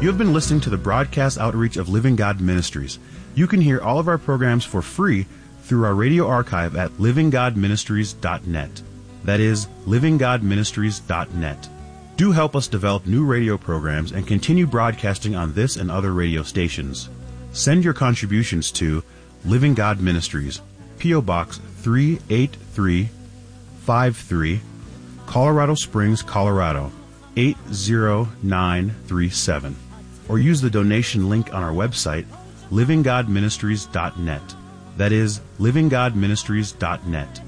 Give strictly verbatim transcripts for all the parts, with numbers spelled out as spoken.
You have been listening to the broadcast outreach of Living God Ministries. You can hear all of our programs for free through our radio archive at living god ministries dot net. That is, living god ministries dot net. Do help us develop new radio programs and continue broadcasting on this and other radio stations. Send your contributions to Living God Ministries, P O. Box three eight three five three, Colorado Springs, Colorado eight zero nine three seven, or use the donation link on our website, living god ministries dot net. That is, living god ministries dot net.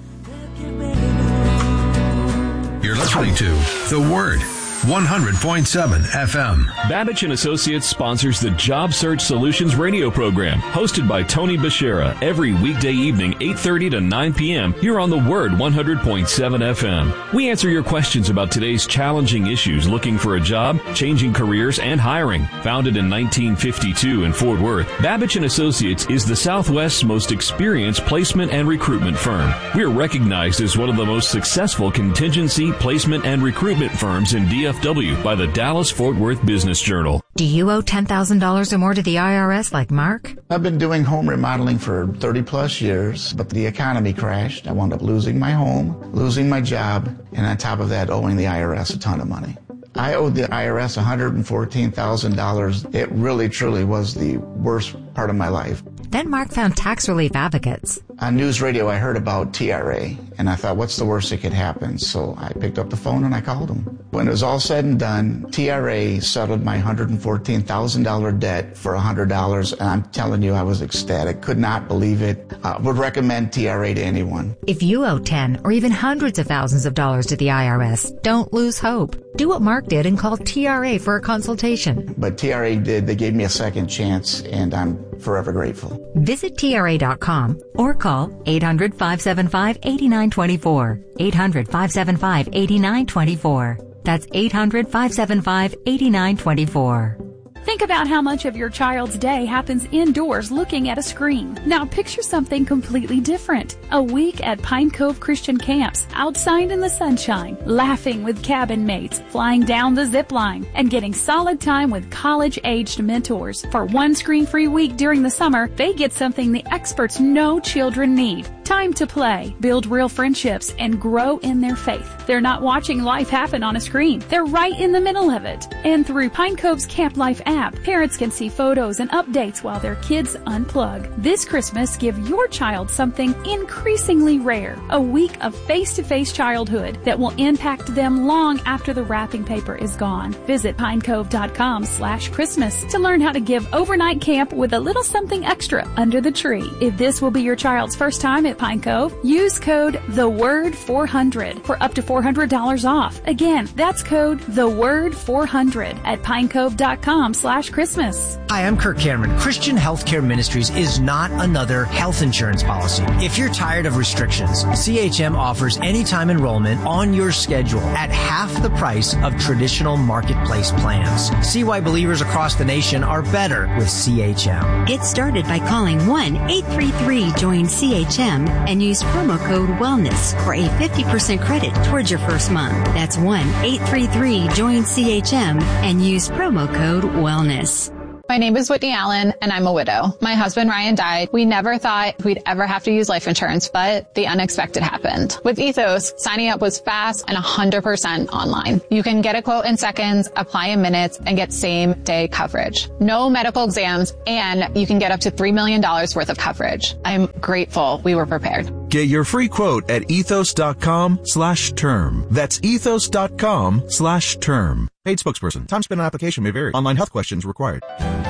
You're listening to The Word, one hundred point seven F M. Babich and Associates sponsors the Job Search Solutions radio program, hosted by Tony Bashera, every weekday evening, eight thirty to nine p.m. here on The Word, one hundred point seven F M. We answer your questions about today's challenging issues, looking for a job, changing careers, and hiring. Founded in nineteen fifty-two in Fort Worth, Babich and Associates is the Southwest's most experienced placement and recruitment firm. We are recognized as one of the most successful contingency, placement, and recruitment firms in D F W by the Dallas-Fort Worth Business Journal. Do you owe ten thousand dollars or more to the I R S like Mark? I've been doing home remodeling for thirty plus years, but the economy crashed. I wound up losing my home, losing my job, and on top of that, owing the I R S a ton of money. I owed the I R S one hundred fourteen thousand dollars. It really, truly was the worst part of my life. Then Mark found Tax Relief Advocates. On news radio, I heard about T R A, and I thought, what's the worst that could happen? So I picked up the phone and I called them. When it was all said and done, T R A settled my one hundred fourteen thousand dollars debt for one hundred dollars, and I'm telling you, I was ecstatic. Could not believe it. Uh, would recommend T R A to anyone. If you owe ten or even hundreds of thousands of dollars to the I R S, don't lose hope. Do what Mark did and call T R A for a consultation. But T R A did. They gave me a second chance, and I'm forever grateful. Visit T R A dot com or call eight hundred, five seven five, eight nine two four. eight hundred, five seven five, eight nine two four. That's eight hundred, five seven five, eight nine two four. Think about how much of your child's day happens indoors looking at a screen. Now picture something completely different. A week at Pine Cove Christian Camps, outside in the sunshine, laughing with cabin mates, flying down the zip line, and getting solid time with college-aged mentors. For one screen-free week during the summer, they get something the experts know children need. Time to play, build real friendships, and grow in their faith. They're not watching life happen on a screen. They're right in the middle of it. And through Pine Cove's Camp Life app, parents can see photos and updates while their kids unplug. This Christmas, give your child something increasingly rare, a week of face-to-face childhood that will impact them long after the wrapping paper is gone. Visit pinecove dot com slash Christmas to learn how to give overnight camp with a little something extra under the tree. If this will be your child's first time at Pine Cove, use code the word four hundred for up to four hundred dollars off. Again, that's code the word four hundred at pinecove dot com slash Christmas. Hi, I'm Kirk Cameron. Christian Healthcare Ministries is not another health insurance policy. If you're tired of restrictions, C H M offers anytime enrollment on your schedule at half the price of traditional marketplace plans. See why believers across the nation are better with C H M. Get started by calling one eight three three join C H M and use promo code WELLNESS for a fifty percent credit towards your first month. That's one eight three three join C H M and use promo code WELLNESS. My name is Whitney Allen, and I'm a widow. My husband, Ryan, died. We never thought we'd ever have to use life insurance, but the unexpected happened. With Ethos, signing up was fast and one hundred percent online. You can get a quote in seconds, apply in minutes, and get same-day coverage. No medical exams, and you can get up to three million dollars worth of coverage. I'm grateful we were prepared. Get your free quote at ethos dot com slash term. That's ethos dot com slash term. Paid spokesperson. Time spent on application may vary. Online health questions required.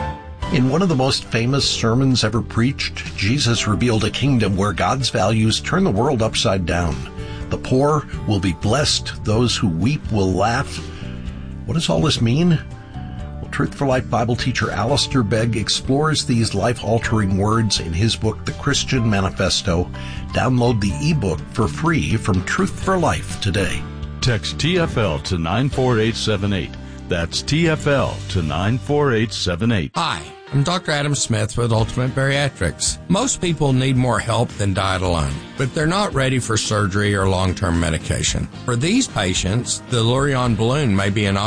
In one of the most famous sermons ever preached, Jesus revealed a kingdom where God's values turn the world upside down. The poor will be blessed. Those who weep will laugh. What does all this mean? Well, Truth for Life Bible teacher Alistair Begg explores these life-altering words in his book, The Christian Manifesto. Download the ebook for free from Truth for Life today. Text T F L to nine four eight seven eight. That's T F L to nine four eight seven eight. Hi, I'm Doctor Adam Smith with Ultimate Bariatrics. Most people need more help than diet alone, but they're not ready for surgery or long-term medication. For these patients, the Lurion balloon may be an option.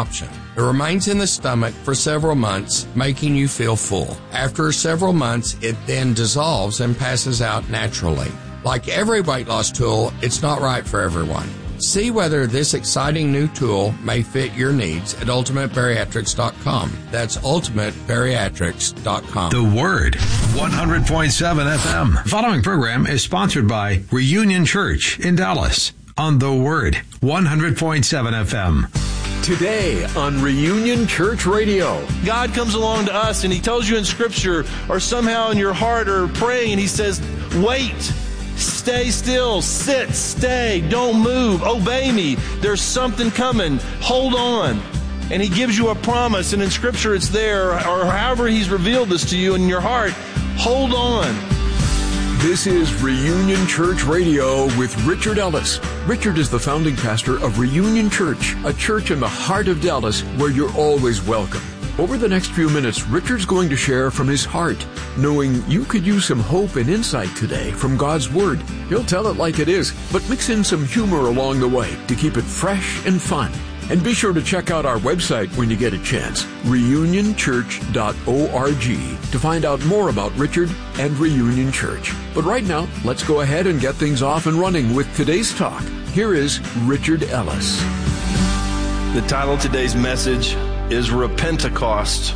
It remains in the stomach for several months, making you feel full. After several months, it then dissolves and passes out naturally. Like every weight loss tool, it's not right for everyone. See whether this exciting new tool may fit your needs at ultimate bariatrics dot com. That's ultimate bariatrics dot com. The Word, one hundred point seven F M. The following program is sponsored by Reunion Church in Dallas on The Word, one hundred point seven F M. Today on Reunion Church Radio. God comes along to us and He tells you in Scripture or somehow in your heart or praying and He says, wait. Stay still, sit, stay, don't move, obey me. There's something coming. Hold on. And He gives you a promise, and in Scripture it's there, or however He's revealed this to you in your heart. Hold on. This is Reunion Church Radio with Richard Ellis. Richard is the founding pastor of Reunion Church, a church in the heart of Dallas where you're always welcome. Over the next few minutes, Richard's going to share from his heart, knowing you could use some hope and insight today from God's Word. He'll tell it like it is, but mix in some humor along the way to keep it fresh and fun. And be sure to check out our website when you get a chance, reunion church dot org, to find out more about Richard and Reunion Church. But right now, let's go ahead and get things off and running with today's talk. Here is Richard Ellis. The title of today's message is Repentecost.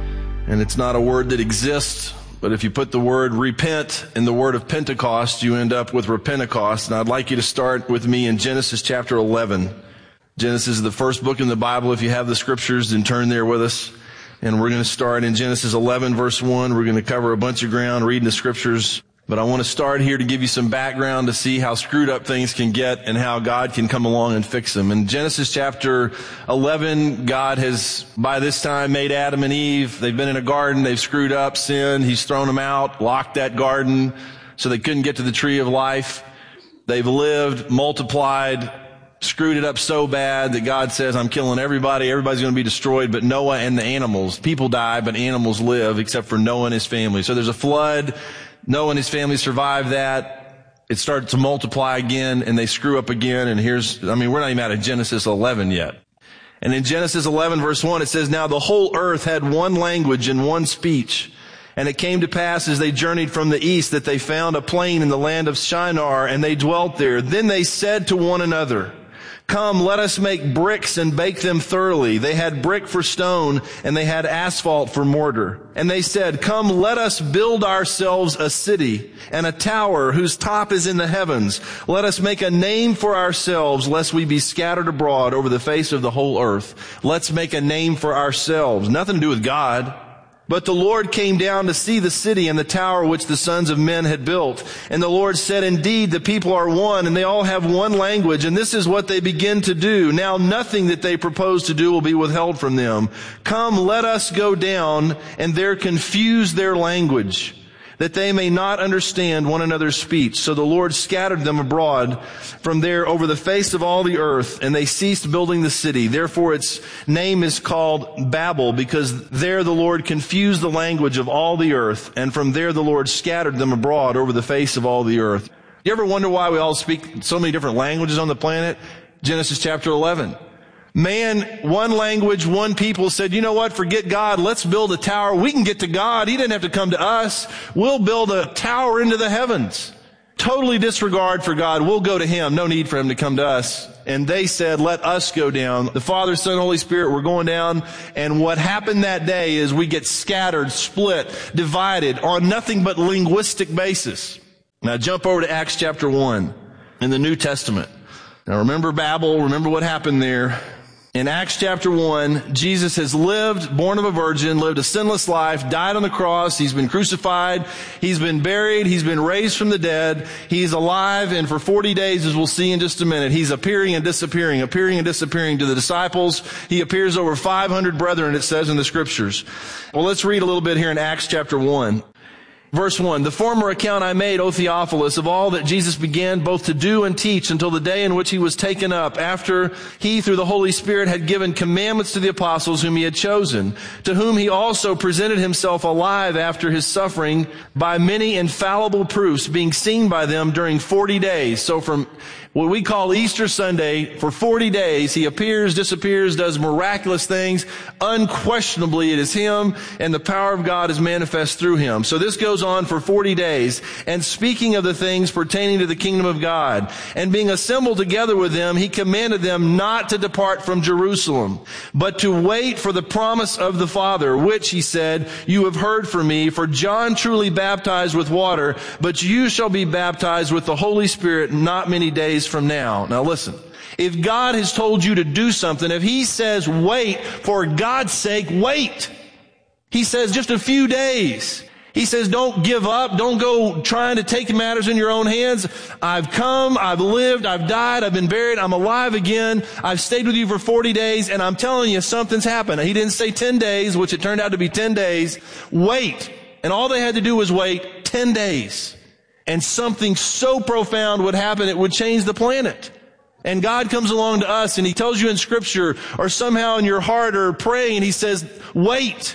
And it's not a word that exists, but if you put the word repent in the word of Pentecost, you end up with Repentecost. And I'd like you to start with me in Genesis chapter eleven. Genesis is the first book in the Bible. If you have the scriptures, then turn there with us. And we're going to start in Genesis eleven, verse one. We're going to cover a bunch of ground reading the scriptures. But I want to start here to give you some background to see how screwed up things can get and how God can come along and fix them. In Genesis chapter eleven, God has by this time made Adam and Eve. They've been in a garden. They've screwed up, sinned. He's thrown them out, locked that garden so they couldn't get to the tree of life. They've lived, multiplied, screwed it up so bad that God says, I'm killing everybody. Everybody's going to be destroyed, but Noah and the animals. People die, but animals live, except for Noah and his family. So there's a flood. Noah and his family survived that. It started to multiply again, and they screw up again. And here's, I mean, we're not even out of Genesis eleven yet. And in Genesis eleven, verse one, it says, now the whole earth had one language and one speech. And it came to pass as they journeyed from the east that they found a plain in the land of Shinar, and they dwelt there. Then they said to one another, come, let us make bricks and bake them thoroughly. They had brick for stone, and they had asphalt for mortar. And they said, come, let us build ourselves a city and a tower whose top is in the heavens. Let us make a name for ourselves, lest we be scattered abroad over the face of the whole earth. Let's make a name for ourselves. Nothing to do with God. But the Lord came down to see the city and the tower which the sons of men had built. And the Lord said, indeed, the people are one, and they all have one language, and this is what they begin to do. Now nothing that they propose to do will be withheld from them. Come, let us go down, and there confuse their language, that they may not understand one another's speech. So the Lord scattered them abroad from there over the face of all the earth, and they ceased building the city. Therefore its name is called Babel, because there the Lord confused the language of all the earth, and from there the Lord scattered them abroad over the face of all the earth. You ever wonder why we all speak so many different languages on the planet? Genesis chapter eleven. Man, one language, one people said, you know what, forget God, let's build a tower. We can get to God. He didn't have to come to us. We'll build a tower into the heavens. Totally disregard for God. We'll go to Him. No need for Him to come to us. And they said, let us go down. The Father, Son, Holy Spirit, we're going down. And what happened that day is we get scattered, split, divided on nothing but linguistic basis. Now jump over to Acts chapter one in the New Testament. Now remember Babel. Remember what happened there. In Acts chapter one, Jesus has lived, born of a virgin, lived a sinless life, died on the cross. He's been crucified. He's been buried. He's been raised from the dead. He's alive. And for forty days, as we'll see in just a minute, he's appearing and disappearing, appearing and disappearing to the disciples. He appears over five hundred brethren, it says in the scriptures. Well, let's read a little bit here in Acts chapter one. Verse one, the former account I made, O Theophilus, of all that Jesus began both to do and teach until the day in which He was taken up, after He, through the Holy Spirit, had given commandments to the apostles whom He had chosen, to whom He also presented Himself alive after His suffering by many infallible proofs, being seen by them during forty days. So from what we call Easter Sunday, for forty days, he appears, disappears, does miraculous things. Unquestionably, it is him, and the power of God is manifest through him. So this goes on for forty days. And speaking of the things pertaining to the kingdom of God, and being assembled together with them, he commanded them not to depart from Jerusalem, but to wait for the promise of the Father, which, he said, you have heard from me. For John truly baptized with water, but you shall be baptized with the Holy Spirit not many days from now. Now listen, if God has told you to do something, if he says wait, for God's sake, wait. He says just a few days. He says don't give up. Don't go trying to take matters in your own hands. I've come, I've lived, I've died, I've been buried, I'm alive again. I've stayed with you for forty days, and I'm telling you, something's happened. He didn't say ten days, which it turned out to be ten days. Wait. And all they had to do was wait ten days. And something so profound would happen, it would change the planet. And God comes along to us and he tells you in Scripture or somehow in your heart or praying, and he says, wait,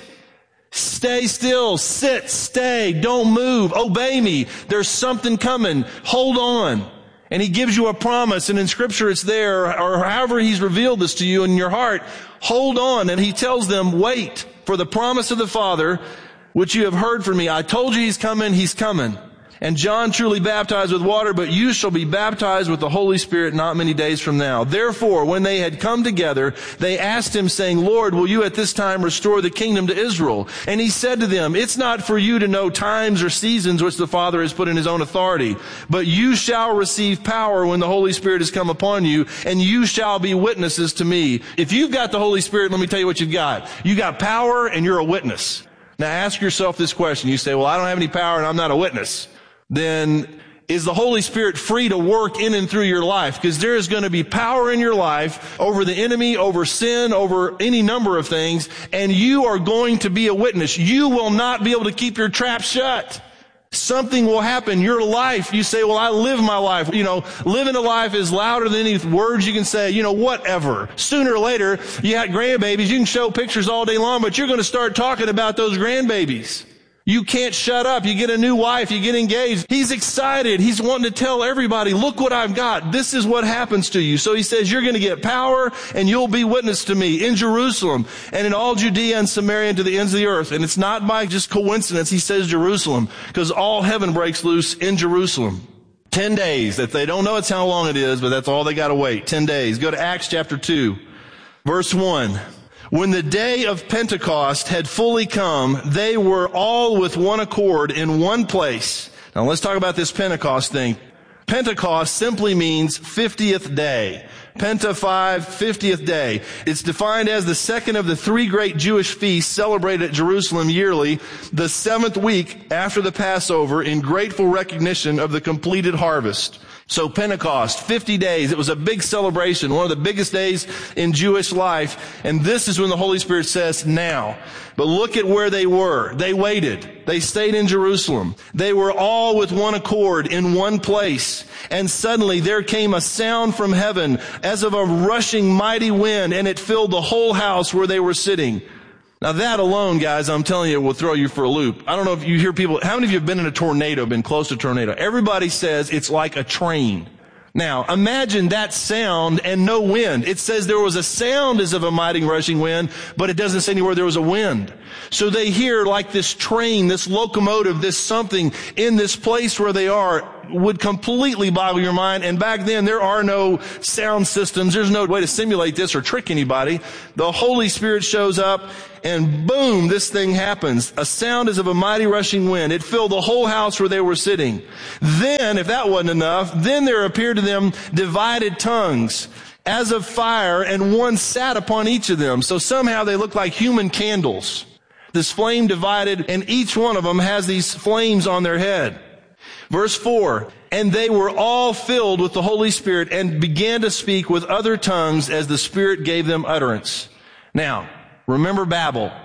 stay still, sit, stay, don't move, obey me. There's something coming. Hold on. And he gives you a promise, and in Scripture it's there, or however he's revealed this to you in your heart. Hold on. And he tells them, wait for the promise of the Father, which you have heard from me. I told you he's coming, he's coming. And John truly baptized with water, but you shall be baptized with the Holy Spirit not many days from now. Therefore, when they had come together, they asked him, saying, Lord, will you at this time restore the kingdom to Israel? And he said to them, it's not for you to know times or seasons which the Father has put in his own authority, but you shall receive power when the Holy Spirit has come upon you, and you shall be witnesses to me. If you've got the Holy Spirit, let me tell you what you've got. You got power and you're a witness. Now ask yourself this question. You say, well, I don't have any power and I'm not a witness. Then is the Holy Spirit free to work in and through your life? Because there is going to be power in your life over the enemy, over sin, over any number of things, and you are going to be a witness. You will not be able to keep your trap shut. Something will happen. Your life, you say, well, I live my life. You know, living a life is louder than any words you can say, you know, whatever. Sooner or later, you have grandbabies. You can show pictures all day long, but you're going to start talking about those grandbabies. You can't shut up. You get a new wife. You get engaged. He's excited. He's wanting to tell everybody, look what I've got. This is what happens to you. So he says, you're going to get power and you'll be witness to me in Jerusalem and in all Judea and Samaria and to the ends of the earth. And it's not by just coincidence he says Jerusalem, because all heaven breaks loose in Jerusalem. Ten days. That they don't know it's how long it is, but that's all they got to wait. Ten days. Go to Acts chapter two, verse one. When the day of Pentecost had fully come, they were all with one accord in one place. Now let's talk about this Pentecost thing. Pentecost simply means fiftieth day. Penta five, fiftieth day. It's defined as the second of the three great Jewish feasts celebrated at Jerusalem yearly, the seventh week after the Passover, in grateful recognition of the completed harvest. So Pentecost, fifty days. It was a big celebration, one of the biggest days in Jewish life. And this is when the Holy Spirit says, now. But look at where they were. They waited. They stayed in Jerusalem. They were all with one accord in one place. And suddenly there came a sound from heaven as of a rushing mighty wind, and it filled the whole house where they were sitting. Now that alone, guys, I'm telling you, will throw you for a loop. I don't know if you hear people, how many of you have been in a tornado, been close to a tornado? Everybody says it's like a train. Now, imagine that sound and no wind. It says there was a sound as of a mighty rushing wind, but it doesn't say anywhere there was a wind. So they hear like this train, this locomotive, this something in this place where they are would completely boggle your mind. And back then, there are no sound systems. There's no way to simulate this or trick anybody. The Holy Spirit shows up, and boom, this thing happens. A sound as of a mighty rushing wind. It filled the whole house where they were sitting. Then, if that wasn't enough, then there appeared to them divided tongues as of fire, and one sat upon each of them. So somehow they look like human candles. This flame divided, and each one of them has these flames on their head. Verse four, and they were all filled with the Holy Spirit and began to speak with other tongues as the Spirit gave them utterance. Now, remember Babel.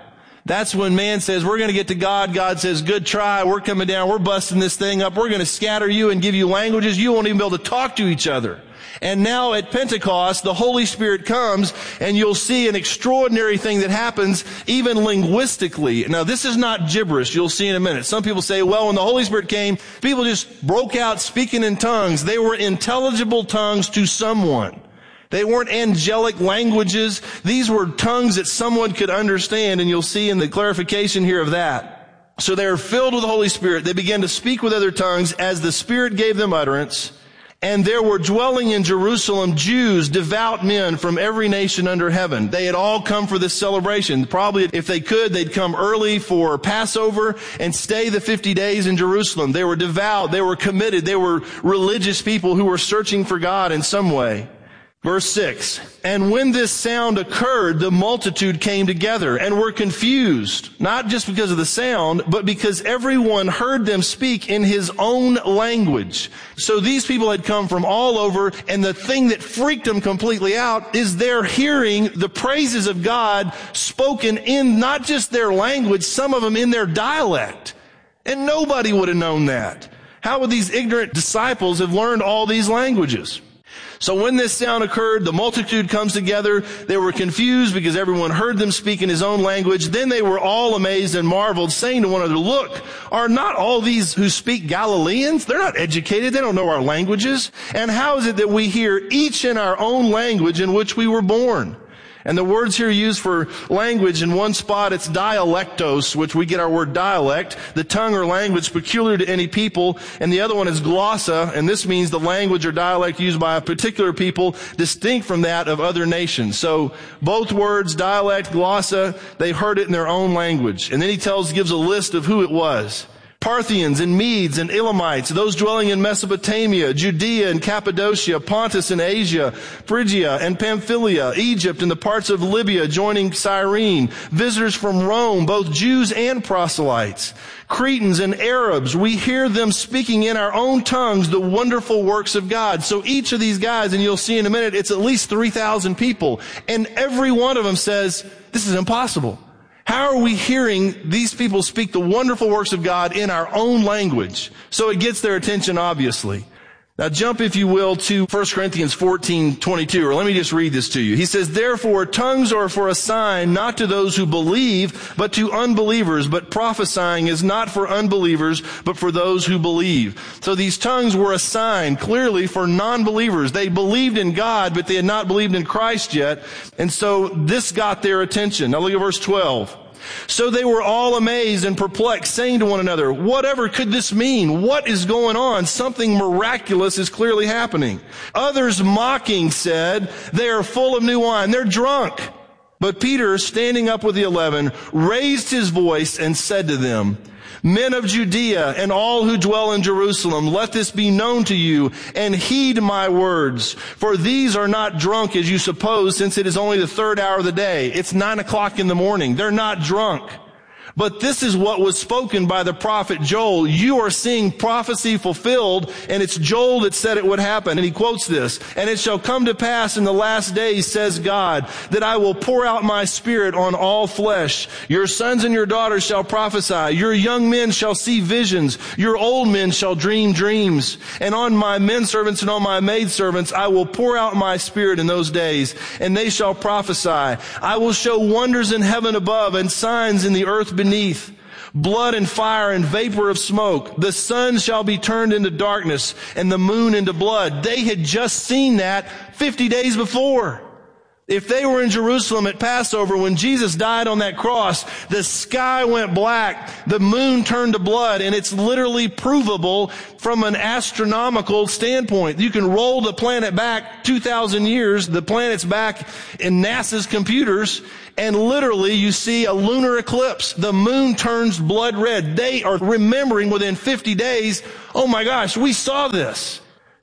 That's when man says, we're going to get to God. God says, good try. We're coming down. We're busting this thing up. We're going to scatter you and give you languages. You won't even be able to talk to each other. And now at Pentecost, the Holy Spirit comes, and you'll see an extraordinary thing that happens even linguistically. Now, this is not gibberish. You'll see in a minute. Some people say, well, when the Holy Spirit came, people just broke out speaking in tongues. They were intelligible tongues to someone. They weren't angelic languages. These were tongues that someone could understand, and you'll see in the clarification here of that. So they are filled with the Holy Spirit. They began to speak with other tongues as the Spirit gave them utterance. And there were dwelling in Jerusalem Jews, devout men from every nation under heaven. They had all come for this celebration. Probably if they could, they'd come early for Passover and stay the fifty days in Jerusalem. They were devout. They were committed. They were religious people who were searching for God in some way. Verse six, and when this sound occurred, the multitude came together and were confused, not just because of the sound, but because everyone heard them speak in his own language. So these people had come from all over, and the thing that freaked them completely out is they're hearing the praises of God spoken in not just their language, some of them in their dialect. And nobody would have known that. How would these ignorant disciples have learned all these languages? So when this sound occurred, the multitude comes together. They were confused because everyone heard them speak in his own language. Then they were all amazed and marveled, saying to one another, look, are not all these who speak Galileans? They're not educated. They don't know our languages. And how is it that we hear each in our own language in which we were born? And the words here used for language, in one spot it's dialectos, which we get our word dialect, the tongue or language peculiar to any people. And the other one is glossa, and this means the language or dialect used by a particular people, distinct from that of other nations. So both words, dialect, glossa, they heard it in their own language. And then he tells, gives a list of who it was. Parthians and Medes and Elamites, those dwelling in Mesopotamia, Judea and Cappadocia, Pontus and Asia, Phrygia and Pamphylia, Egypt and the parts of Libya joining Cyrene, visitors from Rome, both Jews and proselytes, Cretans and Arabs. We hear them speaking in our own tongues the wonderful works of God. So each of these guys, and you'll see in a minute, it's at least three thousand people. And every one of them says, this is impossible. How are we hearing these people speak the wonderful works of God in our own language? So it gets their attention, obviously. Now jump, if you will, to First Corinthians fourteen twenty-two, or let me just read this to you. He says, therefore tongues are for a sign, not to those who believe, but to unbelievers. But prophesying is not for unbelievers, but for those who believe. So these tongues were a sign, clearly, for non-believers. They believed in God, but they had not believed in Christ yet. And so this got their attention. Now look at verse twelve. So they were all amazed and perplexed, saying to one another, whatever could this mean? What is going on? Something miraculous is clearly happening. Others mocking said, they are full of new wine. They're drunk. But Peter, standing up with the eleven, raised his voice and said to them, men of Judea and all who dwell in Jerusalem, let this be known to you, and heed my words. For these are not drunk as you suppose, since it is only the third hour of the day. It's nine o'clock in the morning. They're not drunk. But this is what was spoken by the prophet Joel. You are seeing prophecy fulfilled, and it's Joel that said it would happen. And he quotes this, and it shall come to pass in the last days, says God, that I will pour out my spirit on all flesh. Your sons and your daughters shall prophesy. Your young men shall see visions. Your old men shall dream dreams. And on my men servants and on my maid servants I will pour out my spirit in those days, and they shall prophesy. I will show wonders in heaven above and signs in the earth beneath. Beneath, blood and fire and vapor of smoke. The sun shall be turned into darkness and the moon into blood. They had just seen that fifty days before. If they were in Jerusalem at Passover when Jesus died on that cross, the sky went black, the moon turned to blood, and it's literally provable from an astronomical standpoint. You can roll the planet back two thousand years, the planet's back in NASA's computers, and literally you see a lunar eclipse. The moon turns blood red. They are remembering within fifty days, oh my gosh, we saw this.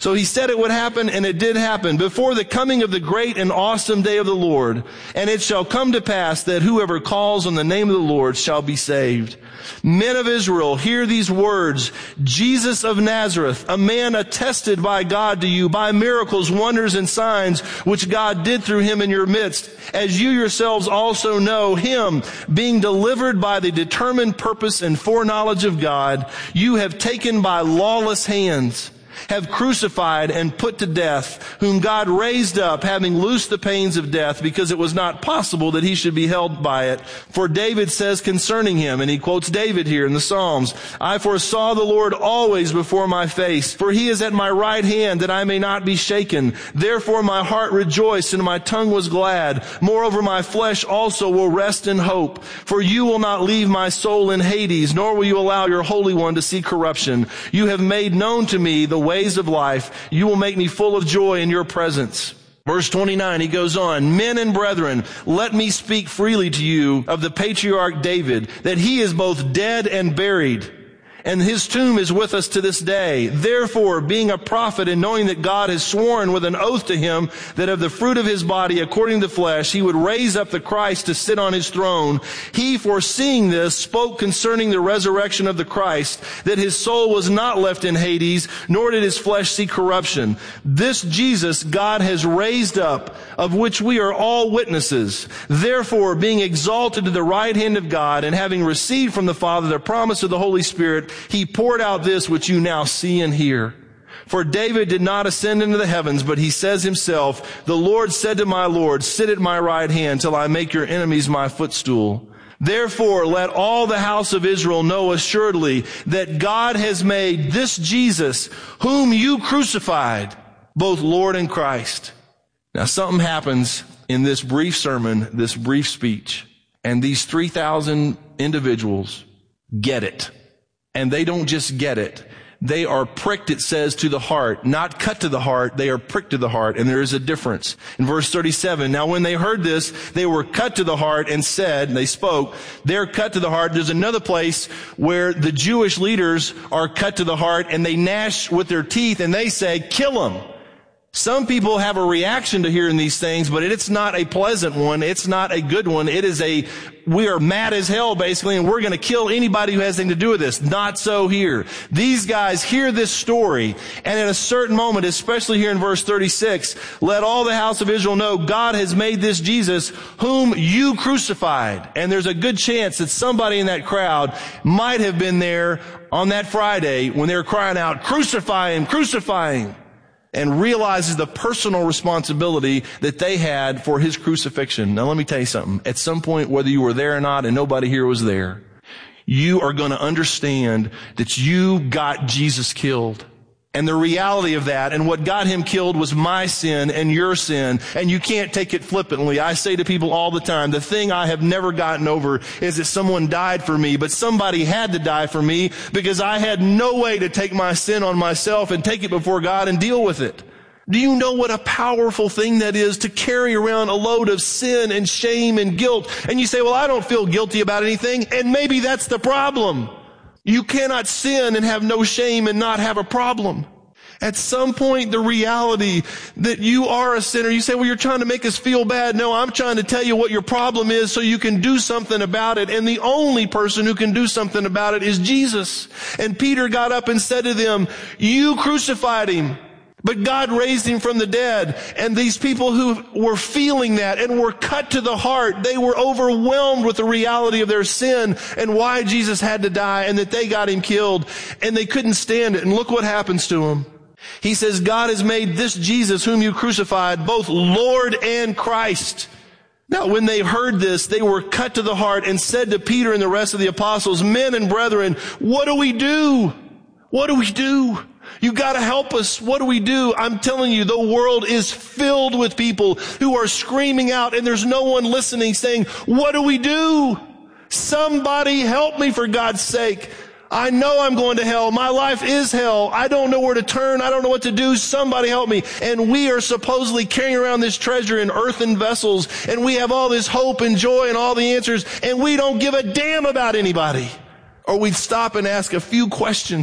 So he said it would happen, and it did happen before the coming of the great and awesome day of the Lord. And it shall come to pass that whoever calls on the name of the Lord shall be saved. Men of Israel, hear these words. Jesus of Nazareth, a man attested by God to you by miracles, wonders, and signs, which God did through him in your midst, as you yourselves also know, him being delivered by the determined purpose and foreknowledge of God, you have taken by lawless hands, have crucified and put to death, whom God raised up, having loosed the pains of death, because it was not possible that he should be held by it. For David says concerning him, and he quotes David here in the Psalms, I foresaw the Lord always before my face, for he is at my right hand, that I may not be shaken. Therefore my heart rejoiced, and my tongue was glad. Moreover, my flesh also will rest in hope. For you will not leave my soul in Hades, nor will you allow your Holy One to see corruption. You have made known to me the ways of life. You will make me full of joy in your presence. Verse twenty-nine, he goes on, men and brethren, let me speak freely to you of the patriarch David, that he is both dead and buried, and his tomb is with us to this day. Therefore, being a prophet and knowing that God has sworn with an oath to him that of the fruit of his body, according to the flesh, he would raise up the Christ to sit on his throne, he, foreseeing this, spoke concerning the resurrection of the Christ, that his soul was not left in Hades, nor did his flesh see corruption. This Jesus God has raised up, of which we are all witnesses. Therefore, being exalted to the right hand of God, and having received from the Father the promise of the Holy Spirit, he poured out this which you now see and hear. For David did not ascend into the heavens, but he says himself, the Lord said to my Lord, sit at my right hand till I make your enemies my footstool. Therefore, let all the house of Israel know assuredly that God has made this Jesus, whom you crucified, both Lord and Christ. Now, something happens in this brief sermon, this brief speech, and these three thousand individuals get it. And they don't just get it. They are pricked, it says, to the heart. Not cut to the heart, they are pricked to the heart. And there is a difference. In verse thirty-seven, now when they heard this, they were cut to the heart and said, and they spoke, they're cut to the heart. There's another place where the Jewish leaders are cut to the heart and they gnash with their teeth and they say, kill him. Some people have a reaction to hearing these things, but it's not a pleasant one. It's not a good one. It is a, we are mad as hell, basically, and we're going to kill anybody who has anything to do with this. Not so here. These guys hear this story, and at a certain moment, especially here in verse thirty-six, let all the house of Israel know God has made this Jesus whom you crucified. And there's a good chance that somebody in that crowd might have been there on that Friday when they were crying out, crucify him, crucify him. And realizes the personal responsibility that they had for his crucifixion. Now let me tell you something. At some point, whether you were there or not, and nobody here was there, you are going to understand that you got Jesus killed. And the reality of that, and what got him killed, was my sin and your sin, and you can't take it flippantly. I say to people all the time, the thing I have never gotten over is that someone died for me, but somebody had to die for me because I had no way to take my sin on myself and take it before God and deal with it. Do you know what a powerful thing that is to carry around a load of sin and shame and guilt? And you say, well, I don't feel guilty about anything, and maybe that's the problem. You cannot sin and have no shame and not have a problem. At some point, the reality that you are a sinner, you say, well, you're trying to make us feel bad. No, I'm trying to tell you what your problem is so you can do something about it. And the only person who can do something about it is Jesus. And Peter got up and said to them, you crucified him, but God raised him from the dead. And these people who were feeling that and were cut to the heart, they were overwhelmed with the reality of their sin and why Jesus had to die and that they got him killed. And they couldn't stand it. And look what happens to him. He says, God has made this Jesus whom you crucified both Lord and Christ. Now, when they heard this, they were cut to the heart and said to Peter and the rest of the apostles, men and brethren, what do we do? What do we do? You got to help us. What do we do? I'm telling you, the world is filled with people who are screaming out, and there's no one listening, saying, what do we do? Somebody help me, for God's sake. I know I'm going to hell. My life is hell. I don't know where to turn. I don't know what to do. Somebody help me. And we are supposedly carrying around this treasure in earthen vessels, and we have all this hope and joy and all the answers, and we don't give a damn about anybody. Or we'd stop and ask a few questions.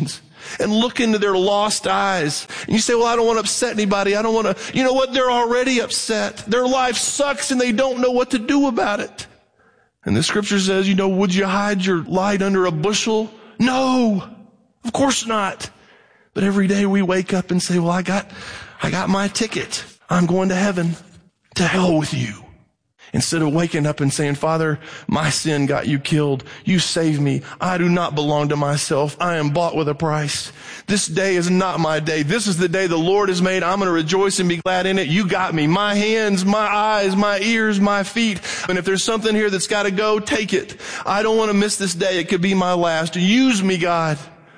and look into their lost eyes. And you say, well, I don't want to upset anybody. I don't want to, you know what? They're already upset. Their life sucks and they don't know what to do about it. And the scripture says, you know, would you hide your light under a bushel? No, of course not. But every day we wake up and say, well, I got, I got my ticket. I'm going to heaven. To hell with you. Instead of waking up and saying, Father, my sin got you killed. You saved me. I do not belong to myself. I am bought with a price. This day is not my day. This is the day the Lord has made. I'm going to rejoice and be glad in it. You got me. My hands, my eyes, my ears, my feet. And if there's something here that's got to go, take it. I don't want to miss this day. It could be my last. Use me, God.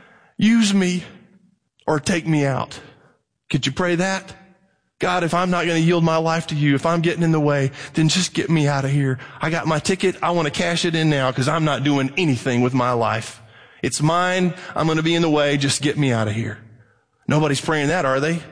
Use me or take me out. Could you pray that? God, if I'm not going to yield my life to you, if I'm getting in the way, then just get me out of here. I got my ticket. I want to cash it in now because I'm not doing anything with my life. It's mine. I'm going to be in the way. Just get me out of here. Nobody's praying that, are they?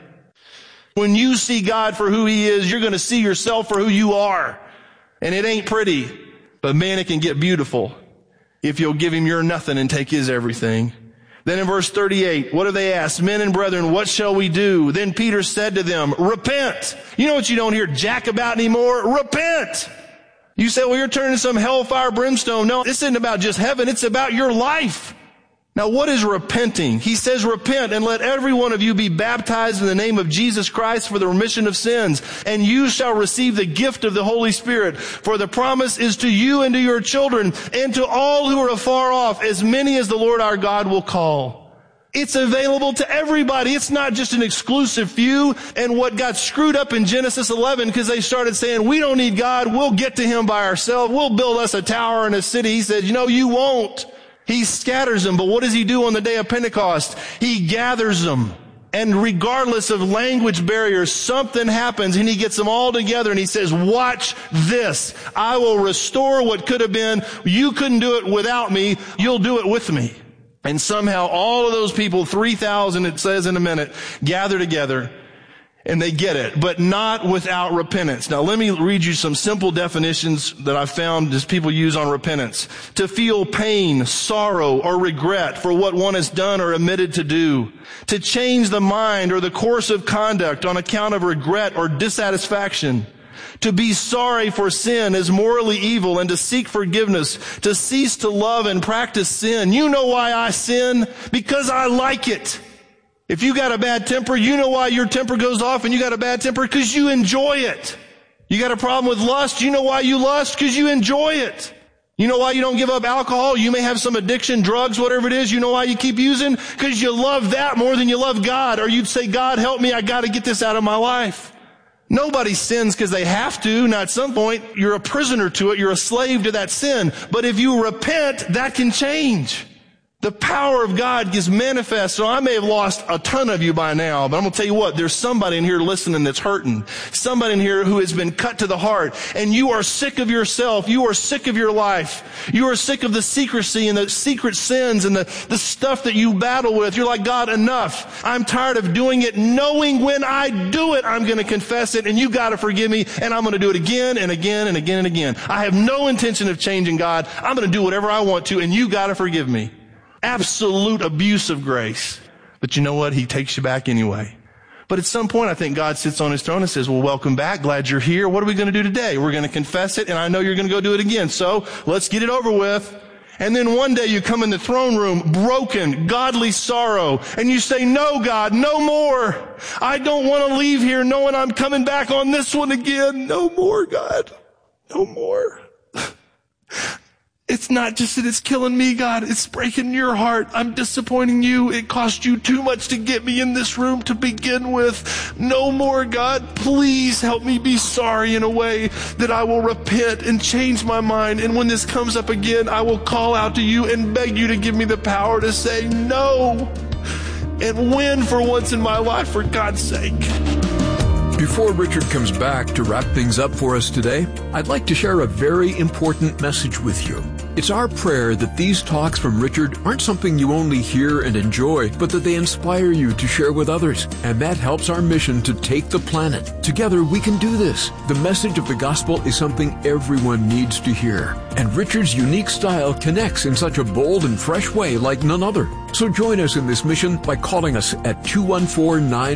When you see God for who he is, you're going to see yourself for who you are. And it ain't pretty, but man, it can get beautiful if you'll give him your nothing and take his everything. Then in verse thirty-eight, what do they ask? Men and brethren, what shall we do? Then Peter said to them, repent. You know what you don't hear jack about anymore? Repent. You say, well, you're turning some hellfire brimstone. No, this isn't about just heaven. It's about your life. Now, what is repenting? He says, repent and let every one of you be baptized in the name of Jesus Christ for the remission of sins. And you shall receive the gift of the Holy Spirit. For the promise is to you and to your children and to all who are afar off, as many as the Lord our God will call. It's available to everybody. It's not just an exclusive few. And what got screwed up in Genesis eleven, because they started saying, we don't need God. We'll get to him by ourselves. We'll build us a tower and a city. He said, you know, you won't. He scatters them, but what does he do on the day of Pentecost? He gathers them. And regardless of language barriers, something happens and he gets them all together and he says, watch this. I will restore what could have been. You couldn't do it without me. You'll do it with me. And somehow all of those people, three thousand it says in a minute, gather together. And they get it, but not without repentance. Now let me read you some simple definitions that I found as people use on repentance. To feel pain, sorrow, or regret for what one has done or omitted to do. To change the mind or the course of conduct on account of regret or dissatisfaction. To be sorry for sin as morally evil and to seek forgiveness. To cease to love and practice sin. You know why I sin? Because I like it. If you got a bad temper, you know why your temper goes off and you got a bad temper? Because you enjoy it. You got a problem with lust, you know why you lust? Because you enjoy it. You know why you don't give up alcohol? You may have some addiction, drugs, whatever it is. You know why you keep using? Because you love that more than you love God. Or you'd say, God, help me, I got to get this out of my life. Nobody sins because they have to. Now at some point, you're a prisoner to it. You're a slave to that sin. But if you repent, that can change. The power of God gets manifest. So I may have lost a ton of you by now, but I'm going to tell you what, there's somebody in here listening that's hurting. Somebody in here who has been cut to the heart. And you are sick of yourself. You are sick of your life. You are sick of the secrecy and the secret sins and the, the stuff that you battle with. You're like, God, enough. I'm tired of doing it, knowing when I do it, I'm going to confess it, and you got to forgive me, and I'm going to do it again and again and again and again. I have no intention of changing, God. I'm going to do whatever I want to, and you got to forgive me. Absolute abuse of grace. But you know what? He takes you back anyway. But at some point, I think God sits on his throne and says, well, welcome back. Glad you're here. What are we going to do today? We're going to confess it, and I know you're going to go do it again. So let's get it over with. And then one day you come in the throne room, broken, godly sorrow, and you say, no, God, no more. I don't want to leave here knowing I'm coming back on this one again. No more, God. No more. It's not just that it's killing me, God. It's breaking your heart. I'm disappointing you. It cost you too much to get me in this room to begin with. No more, God. Please help me be sorry in a way that I will repent and change my mind. And when this comes up again, I will call out to you and beg you to give me the power to say no and win for once in my life, for God's sake. Before Richard comes back to wrap things up for us today, I'd like to share a very important message with you. It's our prayer that these talks from Richard aren't something you only hear and enjoy, but that they inspire you to share with others. And that helps our mission to take the planet. Together we can do this. The message of the gospel is something everyone needs to hear. And Richard's unique style connects in such a bold and fresh way like none other. So join us in this mission by calling us at two one four, nine